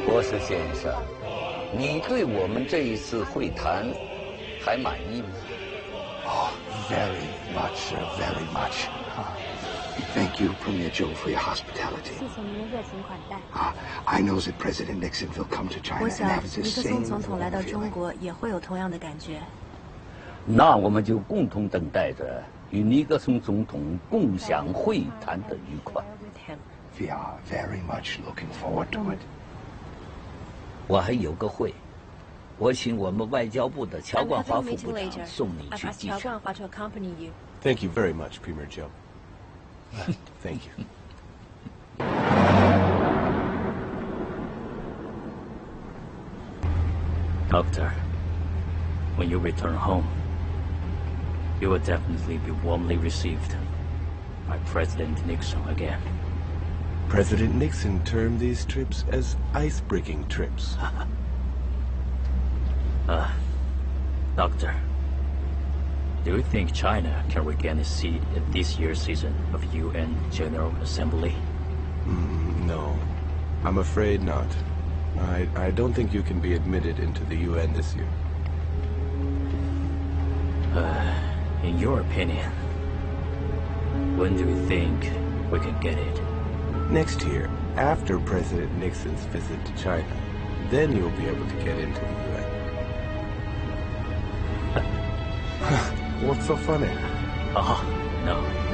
博士先生，你对我们这一次会谈还满意吗 ？Oh, very much, sir, very much. Thank you, Premier Joe, for your hospitality. 谢谢您的热情款待。 I know that President Nixon will come to China 我 and 想 have the 尼克松 same 总统来到 feeling. 中国也会有同样的感觉。 那我们就共同等待着与尼克松总统共享会谈的愉快。 We are very much looking forward to it. 我还有个会，我请我们外交部的乔冠华副部长送你去机场。 Thank you very much, Premier Joe. Thank you. Doctor, when you return home, you will definitely be warmly received by President Nixon again. President Nixon termed these trips as ice-breaking trips. Doctor, do you think China can regain its seat at this year's session of UN General Assembly? No, I'm afraid not. I don't think you can be admitted into the UN this year. In your opinion, when do you think we can get it? Next year, after President Nixon's visit to China, then you'll be able to get into the UN. What's so funny? Oh, no.